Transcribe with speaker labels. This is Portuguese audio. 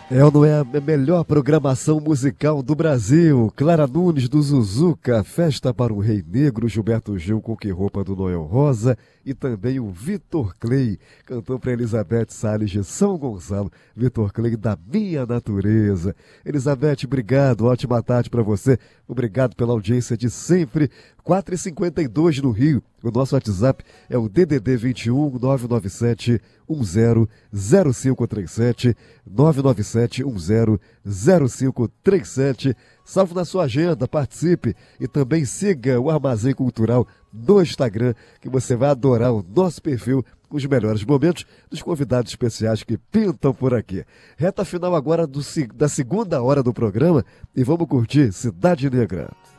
Speaker 1: É ou não é a melhor programação musical do Brasil? Clara Nunes do Zuzuca, Festa para o Rei Negro, Gilberto Gil com Que Roupa do Noel Rosa e também o Vitor Clay, cantou para Elizabeth Salles de São Gonçalo, Vitor Clay da Minha Natureza. Elizabeth, obrigado, ótima tarde para você, obrigado pela audiência de sempre. 4h52 no Rio, o nosso WhatsApp é o DDD 21 997 100537 997 100537. Salve na sua agenda, participe e também siga o Armazém Cultural no Instagram, que você vai adorar o nosso perfil com os melhores momentos dos convidados especiais que pintam por aqui. Reta final agora da segunda hora do programa e vamos curtir Cidade Negra.